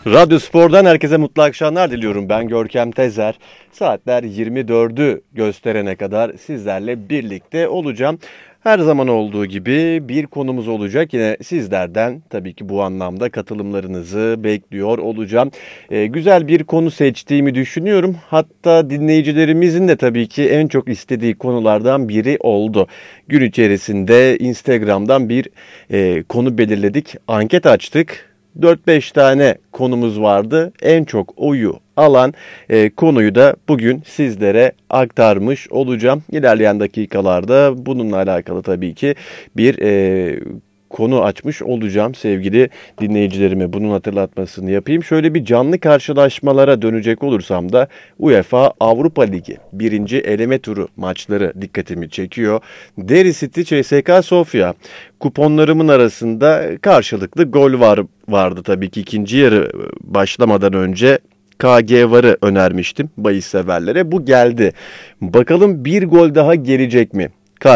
Radyo Spor'dan herkese mutlu akşamlar diliyorum. Ben Görkem Tezer. Saatler 24'ü gösterene kadar sizlerle birlikte olacağım. Her zaman olduğu gibi bir konumuz olacak. Yine sizlerden tabii ki bu anlamda katılımlarınızı bekliyor olacağım. Güzel bir konu seçtiğimi düşünüyorum. Hatta dinleyicilerimizin de tabii ki en çok istediği konulardan biri oldu. Gün içerisinde Instagram'dan bir konu belirledik. Anket açtık. 4-5 tane konumuz vardı. En çok oyu alan konuyu da bugün sizlere aktarmış olacağım. İlerleyen dakikalarda bununla alakalı tabii ki bir konu açmış olacağım sevgili dinleyicilerime. Bunun hatırlatmasını yapayım. Şöyle bir canlı karşılaşmalara dönecek olursam da UEFA Avrupa Ligi 1. eleme turu maçları dikkatimi çekiyor. Derry City CSKA Sofia kuponlarımın arasında karşılıklı gol vardı tabii ki ikinci yarı başlamadan önce. KG varı önermiştim bahis severlere. Bu geldi. Bakalım bir gol daha gelecek mi?